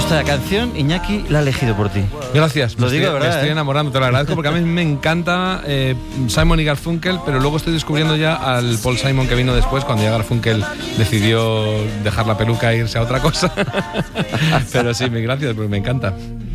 Esta canción, Iñaki la ha elegido por ti. Gracias. Lo digo, ¿verdad? Me estoy enamorando, te lo agradezco, porque a mí me encanta Simon y Garfunkel, pero luego estoy descubriendo ya al Paul Simon que vino después, cuando ya Garfunkel decidió dejar la peluca e irse a otra cosa. Pero sí, gracias, porque me encanta.